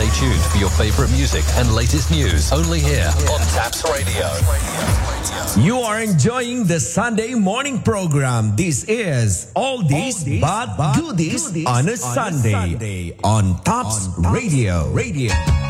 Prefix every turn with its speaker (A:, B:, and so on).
A: Stay tuned for your favorite music and latest news. Only here on Taps Radio.
B: You are enjoying the Sunday morning program. This is All This But Goodies on a Sunday on Taps Radio.